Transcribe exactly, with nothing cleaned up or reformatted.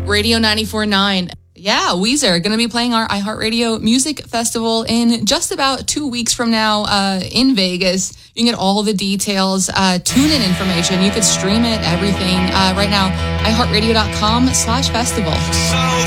Radio ninety-four point nine. Yeah, Weezer going to be playing our iHeartRadio Music Festival in just about two weeks from now uh, in Vegas. You can get all the details, uh, tune-in information. You could stream it, everything. Uh, right now, iHeartRadio.com slash festival. So